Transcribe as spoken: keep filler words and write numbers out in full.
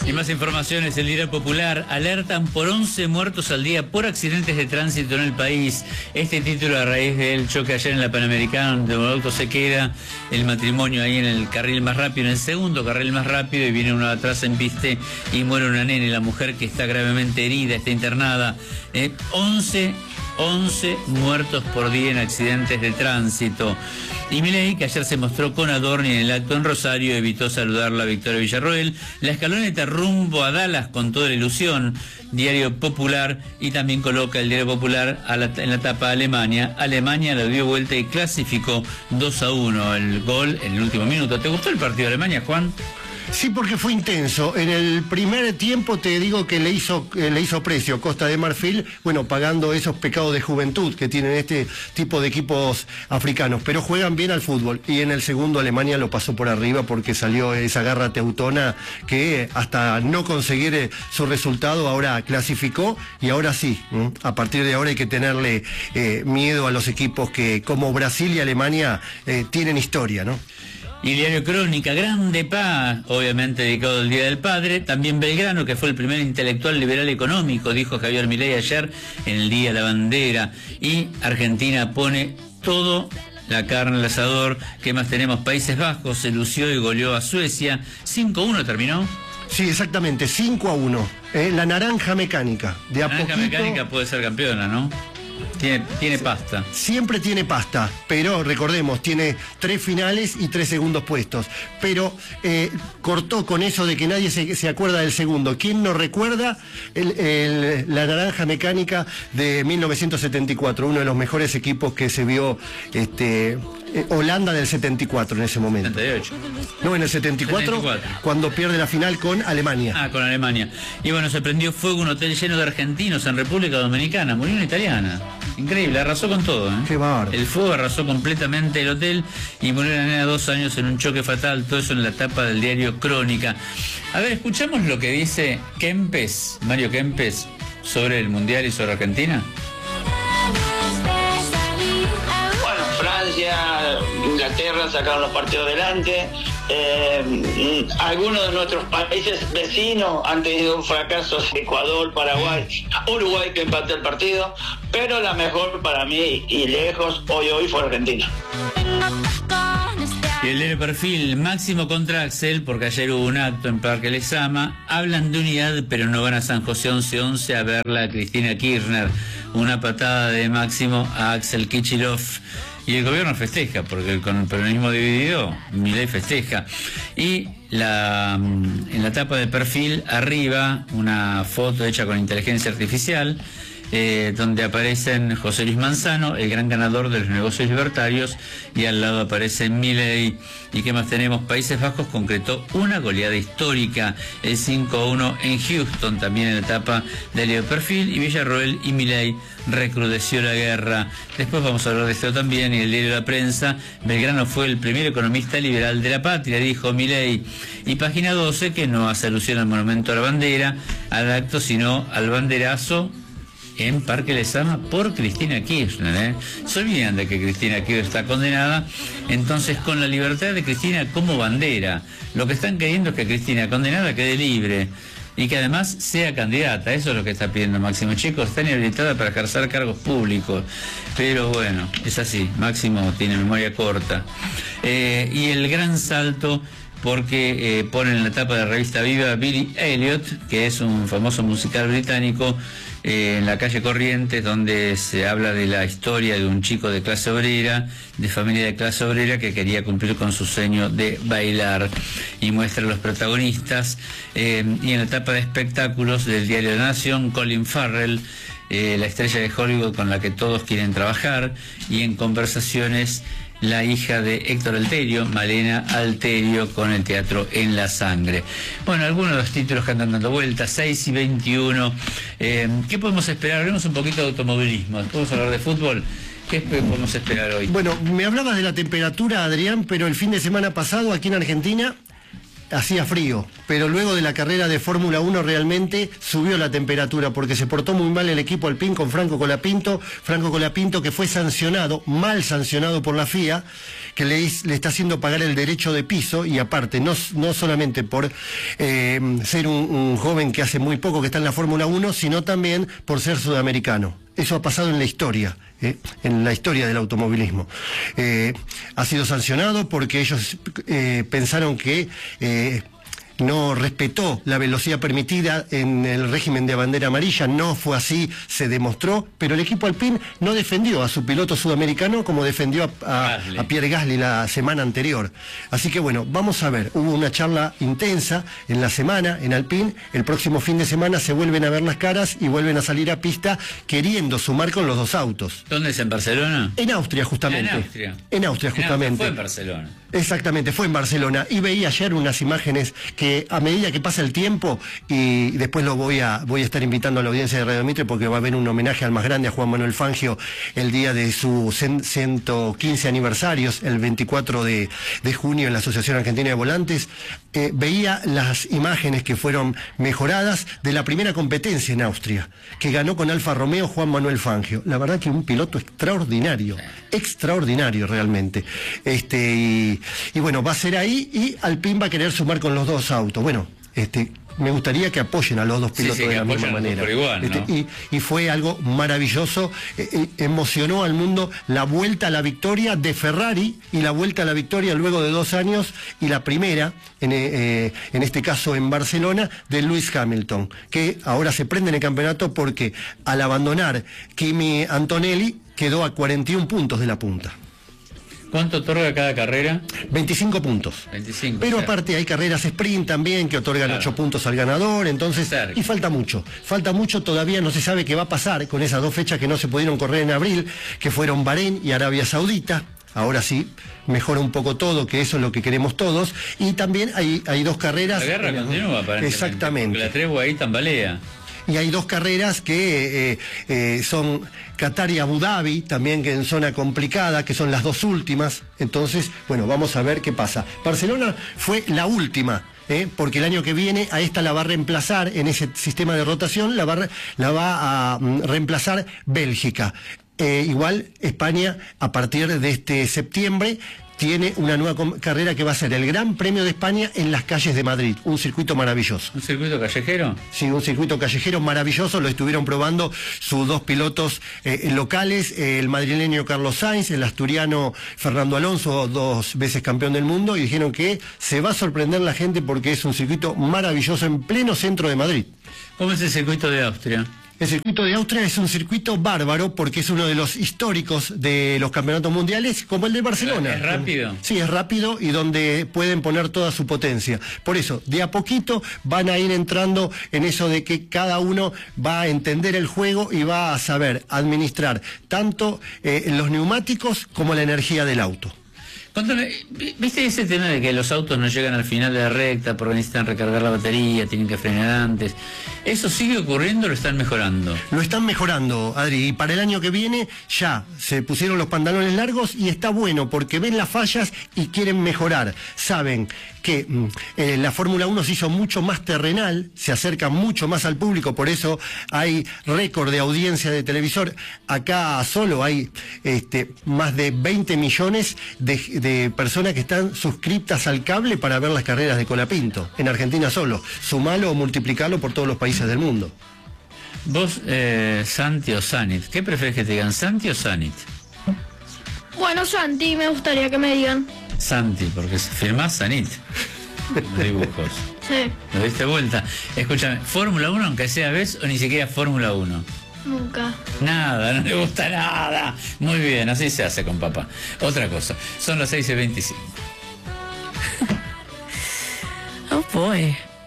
Y más informaciones, el Diario Popular: alertan por once muertos al día por accidentes de tránsito en el país. Este título a raíz del choque ayer en la Panamericana, donde un auto se queda, el matrimonio ahí en el carril más rápido, en el segundo carril más rápido, y viene uno atrás en piste y muere una nena, y la mujer que está gravemente herida, está internada. Eh, once muertos por día en accidentes de tránsito. Y Milei, que ayer se mostró con Adorni en el acto en Rosario, evitó saludarla a Victoria Villarroel. La escaloneta rumbo a Dallas con toda la ilusión. Diario Popular, y también coloca el Diario Popular a la, en la tapa Alemania. Alemania lo dio vuelta y clasificó dos a uno, el gol en el último minuto. ¿Te gustó el partido de Alemania, Juan? Sí, porque fue intenso. En el primer tiempo te digo que le hizo, eh, le hizo precio Costa de Marfil, bueno, pagando esos pecados de juventud que tienen este tipo de equipos africanos, pero juegan bien al fútbol. Y en el segundo Alemania lo pasó por arriba porque salió esa garra teutona que hasta no conseguir eh, su resultado ahora clasificó, y ahora sí, ¿eh? A partir de ahora hay que tenerle eh, miedo a los equipos que como Brasil y Alemania eh, tienen historia, ¿no? Y el Diario Crónica: Grande Paz, obviamente dedicado al Día del Padre. También Belgrano, que fue el primer intelectual liberal económico, dijo Javier Milei ayer en el Día de la Bandera. Y Argentina pone todo la carne al asador. ¿Qué más tenemos? Países Bajos se lució y goleó a Suecia. cinco a uno terminó. Sí, exactamente, cinco a uno. Eh, la naranja mecánica. De la a naranja poquito... mecánica puede ser campeona, ¿no? Tiene, tiene pasta. Siempre tiene pasta, pero recordemos, tiene tres finales y tres segundos puestos. Pero eh, cortó con eso de que nadie se, se acuerda del segundo. ¿Quién no recuerda el, el, la naranja mecánica de mil novecientos setenta y cuatro? Uno de los mejores equipos que se vio, este, eh, Holanda del setenta y cuatro en ese momento. setenta y ocho. No, en el setenta y cuatro, setenta y cuatro, cuando pierde la final con Alemania. Ah, con Alemania. Y bueno, se prendió fuego un hotel lleno de argentinos en República Dominicana. Murió una italiana. Increíble, arrasó con todo, ¿eh? Qué bárbaro. El fuego arrasó completamente el hotel y murió la nena dos años en un choque fatal. Todo eso en la tapa del diario Crónica. A ver, escuchamos lo que dice Kempes, Mario Kempes, sobre el Mundial y sobre Argentina. Bueno, Francia, Inglaterra sacaron los partidos adelante. Eh, algunos de nuestros países vecinos han tenido un fracaso: Ecuador, Paraguay, Uruguay, que empató el partido, pero la mejor para mí y lejos hoy hoy fue Argentina. Y el diario Perfil: Máximo contra Axel, porque ayer hubo un acto en Parque Lezama. Hablan de unidad, pero no van a San José once once a verla a Cristina Kirchner. Una patada de Máximo a Axel Kicillof. Y el gobierno festeja, porque con el peronismo dividido, Milei festeja. Y la, en la tapa de Perfil, arriba, una foto hecha con inteligencia artificial, eh, donde aparecen José Luis Manzano, el gran ganador de los negocios libertarios, y al lado aparece Milei. ¿Y qué más tenemos? Países Bajos concretó una goleada histórica, el cinco a uno en Houston, también en la etapa del Leo Perfil, y Villarroel y Milei recrudeció la guerra. Después vamos a hablar de esto también. Y el diario La Prensa: Belgrano fue el primer economista liberal de la patria, dijo Milei. Y página doce, que no hace alusión al monumento a la bandera, al acto, sino al banderazo en Parque Lezama por Cristina Kirchner, ¿eh? Se olvidan de que Cristina Kirchner está condenada. Entonces, con la libertad de Cristina como bandera, lo que están queriendo es que Cristina condenada quede libre y que además sea candidata. Eso es lo que está pidiendo Máximo. Chicos, está inhabilitada para ejercer cargos públicos, pero bueno, es así. Máximo tiene memoria corta. Eh, y el gran salto, porque eh, ponen en la tapa de la revista Viva Billy Elliot, que es un famoso musical británico, eh, en la calle Corrientes, donde se habla de la historia de un chico de clase obrera, de familia de clase obrera, que quería cumplir con su sueño de bailar, y muestra a los protagonistas. Eh, y en la etapa de espectáculos del diario La Nación, Colin Farrell, eh, la estrella de Hollywood con la que todos quieren trabajar, y en conversaciones la hija de Héctor Alterio, Malena Alterio, con el teatro en la sangre. Bueno, algunos de los títulos que andan dando vueltas, seis y veintiuno. Eh, ¿Qué podemos esperar? Hablemos un poquito de automovilismo. ¿Podemos hablar de fútbol? ¿Qué podemos esperar hoy? Bueno, me hablabas de la temperatura, Adrián, pero el fin de semana pasado aquí en Argentina hacía frío, pero luego de la carrera de Fórmula uno realmente subió la temperatura porque se portó muy mal el equipo Alpine con Franco Colapinto, Franco Colapinto que fue sancionado, mal sancionado por la F I A, que le, le está haciendo pagar el derecho de piso y aparte, no, no solamente por eh, ser un, un joven que hace muy poco que está en la Fórmula uno, sino también por ser sudamericano. Eso ha pasado en la historia, ¿eh? en la historia del automovilismo. Eh, ha sido sancionado porque ellos eh, pensaron que eh, no respetó la velocidad permitida en el régimen de bandera amarilla, no fue así, se demostró, pero el equipo Alpine no defendió a su piloto sudamericano como defendió a, a, a Pierre Gasly la semana anterior. Así que bueno, vamos a ver, hubo una charla intensa en la semana en Alpine, el próximo fin de semana se vuelven a ver las caras y vuelven a salir a pista queriendo sumar con los dos autos. ¿Dónde es? ¿En Barcelona? En Austria, justamente. En Austria. En Austria, justamente. En Austria, fue en Barcelona. Exactamente, fue en Barcelona y veí ayer unas imágenes que a medida que pasa el tiempo, y después lo voy a voy a estar invitando a la audiencia de Radio Mitre porque va a haber un homenaje al más grande, a Juan Manuel Fangio, el día de su ciento quince aniversarios, el veinticuatro de junio en la Asociación Argentina de Volantes, eh, veía las imágenes que fueron mejoradas de la primera competencia en Austria, que ganó con Alfa Romeo Juan Manuel Fangio. La verdad que un piloto extraordinario, extraordinario realmente. Este y Y bueno, va a ser ahí y Alpine va a querer sumar con los dos autos. Bueno, este, me gustaría que apoyen a los dos pilotos sí, sí, de la misma manera. Por igual, ¿no? este, y, y fue algo maravilloso, eh, eh, emocionó al mundo la vuelta a la victoria de Ferrari y la vuelta a la victoria luego de dos años y la primera, en, eh, en este caso en Barcelona, de Lewis Hamilton, que ahora se prende en el campeonato porque al abandonar Kimi Antonelli quedó a cuarenta y un puntos de la punta. ¿Cuánto otorga cada carrera? veinticinco puntos. veinticinco, Pero claro. aparte hay carreras sprint también que otorgan Claro. ocho puntos al ganador, entonces, Cerca. y falta mucho. Falta mucho, todavía no se sabe qué va a pasar con esas dos fechas que no se pudieron correr en abril, que fueron Bahrein y Arabia Saudita. Ahora sí, mejora un poco todo, que eso es lo que queremos todos. Y también hay, hay dos carreras. La guerra continúa, aparentemente. Exactamente. Porque la tregua ahí tambalea. Y hay dos carreras que eh, eh, son Qatar y Abu Dhabi, también que en zona complicada, que son las dos últimas. Entonces, bueno, vamos a ver qué pasa. Barcelona fue la última, ¿eh? porque el año que viene a esta la va a reemplazar, en ese sistema de rotación, la va, a, la va a mm, reemplazar Bélgica. Eh, igual España, a partir de este septiembre, tiene una nueva carrera que va a ser el Gran Premio de España en las calles de Madrid, un circuito maravilloso. ¿Un circuito callejero? Sí, un circuito callejero maravilloso, lo estuvieron probando sus dos pilotos eh, locales, eh, el madrileño Carlos Sainz, el asturiano Fernando Alonso, dos veces campeón del mundo, y dijeron que se va a sorprender la gente porque es un circuito maravilloso en pleno centro de Madrid. ¿Cómo es el circuito de Austria? El circuito de Austria es un circuito bárbaro porque es uno de los históricos de los campeonatos mundiales, como el de Barcelona. ¿Es rápido? Sí, es rápido y donde pueden poner toda su potencia. Por eso, de a poquito van a ir entrando en eso de que cada uno va a entender el juego y va a saber administrar tanto eh, los neumáticos como la energía del auto. Cuéntame, ¿viste ese tema de que los autos no llegan al final de la recta porque necesitan recargar la batería, tienen que frenar antes? ¿Eso sigue ocurriendo o lo están mejorando? Lo están mejorando, Adri, y para el año que viene ya se pusieron los pantalones largos y está bueno porque ven las fallas y quieren mejorar. Saben que eh, la Fórmula uno se hizo mucho más terrenal, se acerca mucho más al público, por eso hay récord de audiencia de televisor. Acá solo hay este, más de veinte millones de, de personas que están suscriptas al cable para ver las carreras de Colapinto, en Argentina solo. Sumalo o multiplicalo por todos los países del mundo. Vos, eh, Santi o Sanit, ¿qué prefieres que te digan, Santi o Sanit? Bueno, Santi, me gustaría que me digan. Santi, porque si firmás Sanit, los dibujos. Sí. ¿Lo diste vuelta? Escúchame, ¿Fórmula uno aunque sea vez o ni siquiera Fórmula uno? Nunca. Nada, no le gusta nada. Muy bien, así se hace con papá. Otra cosa, son las seis y veinticinco. Oh boy.